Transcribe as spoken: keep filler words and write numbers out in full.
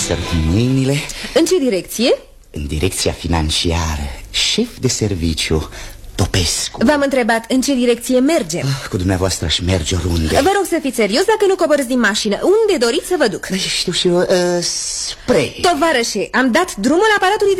sărut mâinile. În ce direcție? În direcția financiară. Șef de serviciu Topescu. V-am întrebat în ce direcție mergem. ah, Cu dumneavoastră aș merge oriunde. Vă rog să fiți serios, dacă nu coborâți din mașină. Unde doriți să vă duc? Știu și eu, uh, spre Tovarășe, am dat drumul aparatului